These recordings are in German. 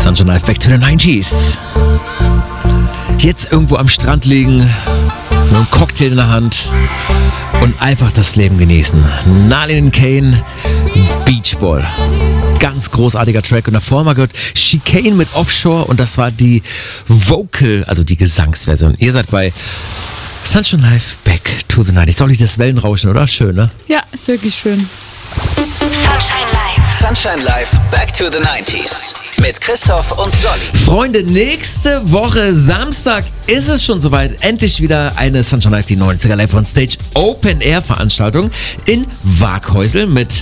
Sunshine Life, Back to the 90s. Jetzt irgendwo am Strand liegen, mit einem Cocktail in der Hand und einfach das Leben genießen. Nalin Kane, Beach Ball. Ganz großartiger Track. Und davor haben wir gehört Chicane mit Offshore und das war die Vocal, also die Gesangsversion. Ihr seid bei Sunshine Life, Back to the 90s. Soll ich das Wellenrauschen, oder? Schön, ne? Ja, ist wirklich schön. Sunshine Life. Sunshine Life, Back to the 90s. Mit Christoph und Solly. Freunde, nächste Woche Samstag ist es schon soweit. Endlich wieder eine Sunshine Life, die 90er Live on Stage Open Air Veranstaltung in Waaghäusel mit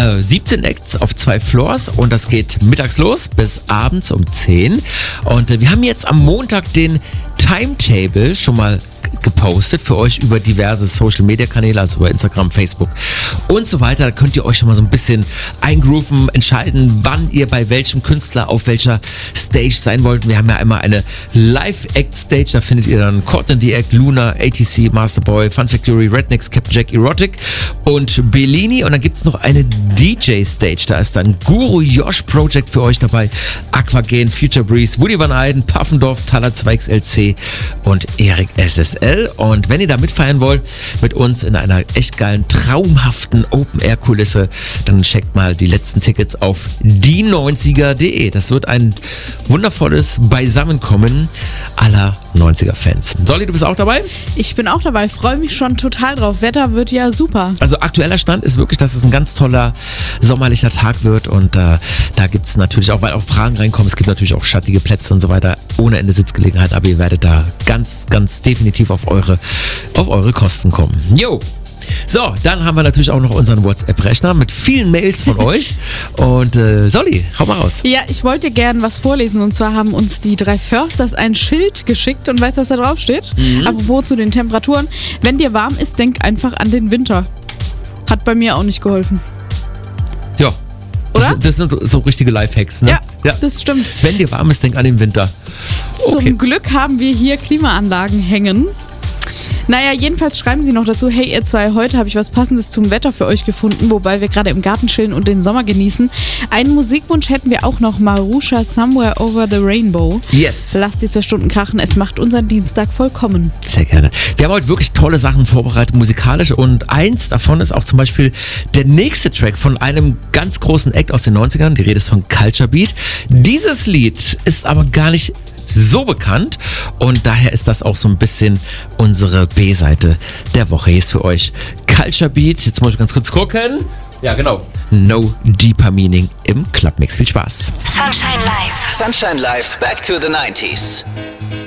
17 Acts auf 2 Floors und das geht mittags los bis abends um 10. Und wir haben jetzt am Montag den Timetable schon mal gepostet für euch über diverse Social-Media-Kanäle, also über Instagram, Facebook und so weiter. Da könnt ihr euch schon mal so ein bisschen eingrooven, entscheiden, wann ihr bei welchem Künstler auf welcher Stage sein wollt. Wir haben ja einmal eine Live-Act-Stage, da findet ihr dann Cotton the Act, Luna, ATC, Masterboy, Fun Factory, Rednecks, Captain Jack, Erotic und Bellini. Und dann gibt es noch eine DJ-Stage, da ist dann Guru Josh Project für euch dabei, Aquagen, Future Breeze, Woody Van Eyden, Puffendorf, Thaler 2XLC und Erik SSL. Und wenn ihr da mitfeiern wollt, mit uns in einer echt geilen, traumhaften Open-Air-Kulisse, dann checkt mal die letzten Tickets auf die90er.de. Das wird ein wundervolles Beisammenkommen aller 90er-Fans. Solly, du bist auch dabei? Ich bin auch dabei, freue mich schon total drauf. Wetter wird ja super. Also aktueller Stand ist wirklich, dass es ein ganz toller sommerlicher Tag wird und da gibt es natürlich auch, weil auch Fragen reinkommen, es gibt natürlich auch schattige Plätze und so weiter, ohne Ende Sitzgelegenheit, aber ihr werdet da ganz, ganz definitiv auf eure Kosten kommen. Jo! So, dann haben wir natürlich auch noch unseren WhatsApp-Rechner mit vielen Mails von euch. Und Solly, hau mal raus. Ja, ich wollte gern was vorlesen. Und zwar haben uns die 3 Försters ein Schild geschickt. Und weißt du, was da drauf steht? Apropos zu den Temperaturen. Wenn dir warm ist, denk einfach an den Winter. Hat bei mir auch nicht geholfen. Ja. Oder? Das sind so richtige Lifehacks, ne? Ja, das stimmt. Wenn dir warm ist, denk an den Winter. Okay. Zum Glück haben wir hier Klimaanlagen hängen. Naja, jedenfalls schreiben sie noch dazu, hey ihr zwei, heute habe ich was Passendes zum Wetter für euch gefunden, wobei wir gerade im Garten chillen und den Sommer genießen. Einen Musikwunsch hätten wir auch noch, Marusha Somewhere Over the Rainbow. Yes. Lasst die 2 Stunden krachen, es macht unseren Dienstag vollkommen. Sehr gerne. Wir haben heute wirklich tolle Sachen vorbereitet, musikalisch, und eins davon ist auch zum Beispiel der nächste Track von einem ganz großen Act aus den 90ern, die Rede ist von Culture Beat. Dieses Lied ist aber gar nicht so bekannt und daher ist das auch so ein bisschen unsere B-Seite der Woche. Hier ist für euch Culture Beat. Jetzt muss ich ganz kurz gucken. Ja, genau. No Deeper Meaning im Clubmix. Viel Spaß. Sunshine Life. Sunshine Life, Back to the 90s.